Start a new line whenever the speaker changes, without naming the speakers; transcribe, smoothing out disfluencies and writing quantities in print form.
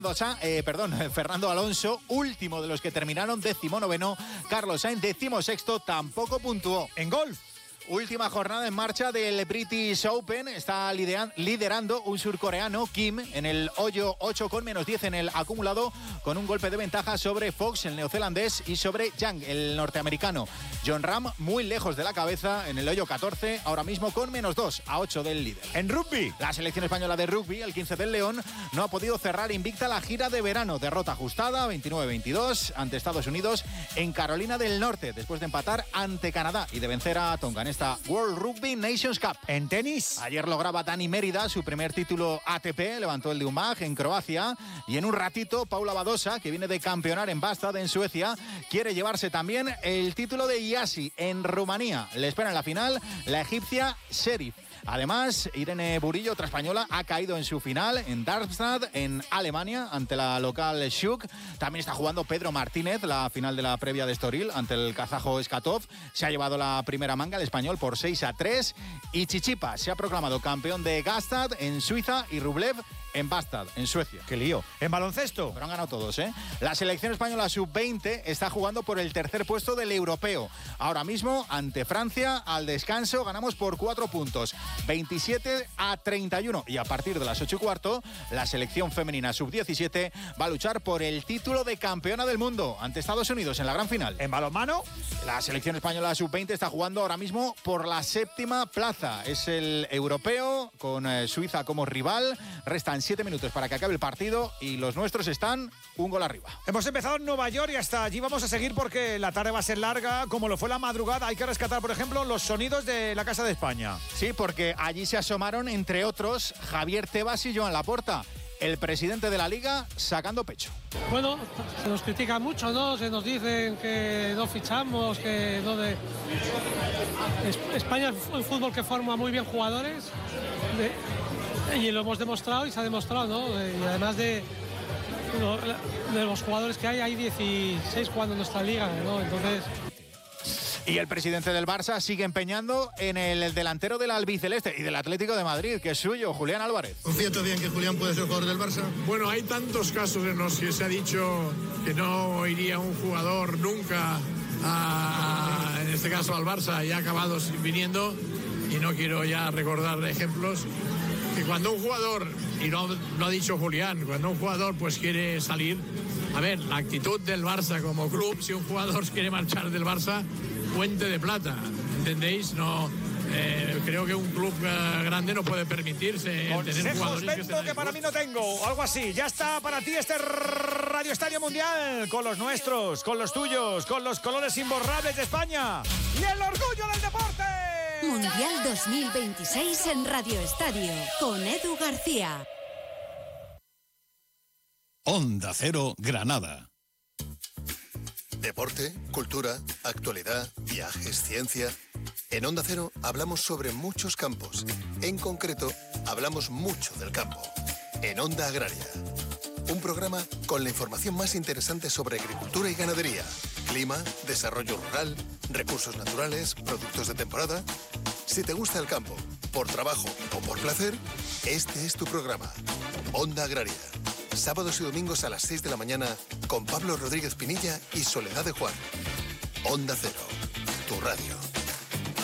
Fernando Alonso, último de los que terminaron 19º. Carlos Sainz, 16º, tampoco puntuó.
En golf,
última jornada en marcha del British Open. Está liderando un surcoreano, Kim, en el hoyo 8 con -10 en el acumulado, con un golpe de ventaja sobre Fox, el neozelandés, y sobre Yang, el norteamericano. Jon Rahm muy lejos de la cabeza en el hoyo 14, ahora mismo con -2 a 8 del líder.
En rugby,
la selección española de rugby, el 15 del León, no ha podido cerrar invicta la gira de verano. Derrota ajustada, 29-22, ante Estados Unidos en Carolina del Norte, después de empatar ante Canadá y de vencer a Tonga en esta World Rugby Nations Cup.
En tenis,
ayer lograba Dani Mérida su primer título ATP, levantó el de Umag en Croacia, y en un ratito Paula Badosa, que viene de campeonar en Bastad en Suecia, quiere llevarse también el título de IASI en Rumanía. Le espera en la final la egipcia Sheriff. Además, Irene Burillo, otra española, ha caído en su final en Darmstadt, en Alemania, ante la local Shuk. También está jugando Pedro Martínez, la final de la previa de Estoril, ante el kazajo Skatov. Se ha llevado la primera manga el español por 6-3. Y Tsitsipas se ha proclamado campeón de Gstaad en Suiza y Rublev en Bastad, en Suecia.
¡Qué lío! En baloncesto,
pero han ganado todos, ¿eh? La selección española sub-20 está jugando por el tercer puesto del europeo. Ahora mismo, ante Francia, al descanso, ganamos por 4 puntos. 27-31. Y a partir de las 8:15, la selección femenina sub-17 va a luchar por el título de campeona del mundo ante Estados Unidos en la gran final.
En balonmano,
la selección española sub-20 está jugando ahora mismo por la 7ª plaza. Es el europeo, con Suiza como rival. Restan 7 minutos para que acabe el partido y los nuestros están un gol arriba.
Hemos empezado en Nueva York y hasta allí vamos a seguir porque la tarde va a ser larga, como lo fue la madrugada. Hay que rescatar, por ejemplo, los sonidos de la Casa de España.
Sí, porque allí se asomaron, entre otros, Javier Tebas y Joan Laporta, el presidente de la Liga, sacando pecho.
Bueno, se nos critica mucho, ¿no? Se nos dicen que no fichamos, que no de... España es un fútbol que forma muy bien jugadores y lo hemos demostrado y se ha demostrado, ¿no? Y además de los jugadores que hay 16 jugando en nuestra liga, ¿no? Entonces...
Y el presidente del Barça sigue empeñando en el delantero del albiceleste y del Atlético de Madrid, que es suyo, Julián Álvarez.
¿Confía todavía en que Julián puede ser jugador del Barça?
Bueno, hay tantos casos en los que se ha dicho que no iría un jugador nunca en este caso al Barça y ha acabado viniendo, y no quiero ya recordar ejemplos, que cuando un jugador, y no ha dicho Julián, cuando un jugador pues quiere salir, a ver, la actitud del Barça como club, si un jugador quiere marchar del Barça, fuente de plata, ¿entendéis? No, creo que un club grande no puede permitirse tener jugadores
que para mí no tengo, algo así. Ya está para ti este Radio Estadio Mundial, con los nuestros, con los tuyos, con los colores imborrables de España y el orgullo del deporte.
Mundial 2026 en Radio Estadio, con Edu García.
Onda Cero Granada.
Deporte, cultura, actualidad, viajes, ciencia. En Onda Cero hablamos sobre muchos campos. En concreto, hablamos mucho del campo. En Onda Agraria. Un programa con la información más interesante sobre agricultura y ganadería, clima, desarrollo rural, recursos naturales, productos de temporada. Si te gusta el campo, por trabajo o por placer, este es tu programa. Onda Agraria. Sábados y domingos a las 6 de la mañana con Pablo Rodríguez Pinilla y Soledad de Juan. Onda Cero, tu radio.